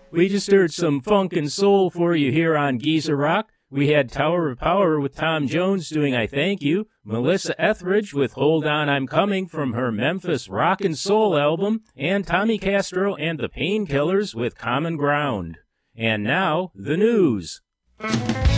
We just heard some funk and soul for you here on Geezer Rock. We had Tower of Power with Tom Jones doing I Thank You, Melissa Etheridge with Hold On I'm Coming from her Memphis Rock and Soul album, and Tommy Castro and the Painkillers with Common Ground. And now, the news.